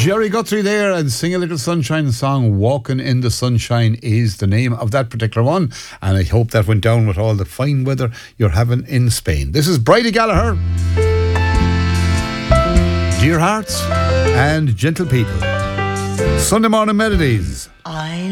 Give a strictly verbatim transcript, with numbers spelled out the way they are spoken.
Jerry Guthrie there, and Sing a Little Sunshine song. Walking in the Sunshine is the name of that particular one, and I hope that went down with all the fine weather you're having in Spain. This is Bridie Gallagher, Dear Hearts and Gentle People, Sunday Morning Melodies. I